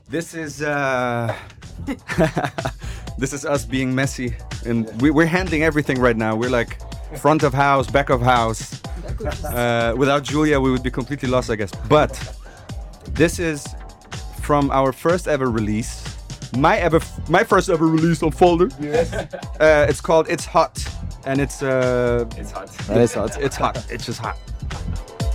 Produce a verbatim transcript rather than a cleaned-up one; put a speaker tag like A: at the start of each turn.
A: This is uh, this is us being messy, and we, we're handling everything right now. We're like front of house, back of house. Uh, without Julia, we would be completely lost, I guess. But this is from our first ever release, my ever, my first ever release on Folder.
B: Yes.
A: Uh, it's called "It's Hot," and it's uh,
B: It's hot.
A: it's hot. It's hot. It's just hot.